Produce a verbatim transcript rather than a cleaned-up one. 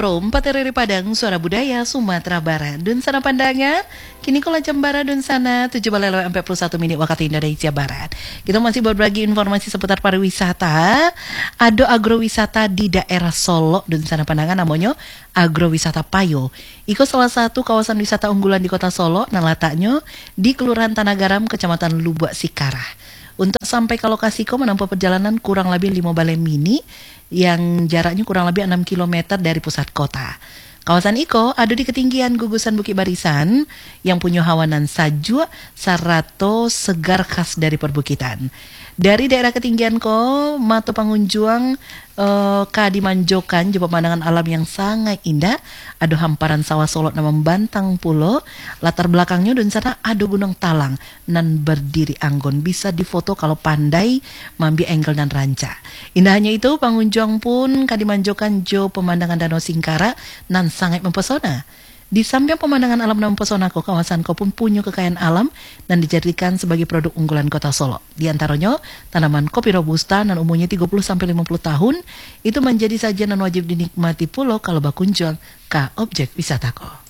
Pro, empat R R I Padang, Suara Budaya, Sumatera Barat. Dun sana pandangan, kini kola Jembara dun sana, tujuh balelo empat puluh satu menit waktu Indonesia Barat. Kita masih berbagi informasi seputar pariwisata. Ada agrowisata di daerah Solo, dun sana pandangan namanya Agrowisata Payo. Iko salah satu kawasan wisata unggulan di kota Solo, nah letaknya di Kelurahan Tanah Garam, Kecamatan Lubuk Sikarah. Untuk sampai ke lokasi ko menempuh perjalanan kurang lebih lima balai mini yang jaraknya kurang lebih enam kilometer dari pusat kota. Kawasan Iko ada di ketinggian gugusan Bukit Barisan yang punya hawanan sajuk sarato segar khas dari perbukitan. Dari daerah ketinggian ko, mata pengunjung uh, ka dimanjokan juga pemandangan alam yang sangat indah. Ada hamparan sawah Solo nama Bantang Pulo. Latar belakangnya dan sana ada Gunung Talang nan berdiri anggon. Bisa difoto kalau pandai mambi angle dan ranca. Indahnya itu pengunjung pun ka dimanjokan jo pemandangan Danau Singkara nan sangat mempesona. Di samping pemandangan alam dan pesona ko, kawasan ko pun punya kekayaan alam dan dijadikan sebagai produk unggulan kota Solo. Di antaranya tanaman kopi robusta dan umurnya tiga puluh sampai lima puluh tahun itu menjadi sajian dan wajib dinikmati pulau kalau bakunjung ke objek wisata ko.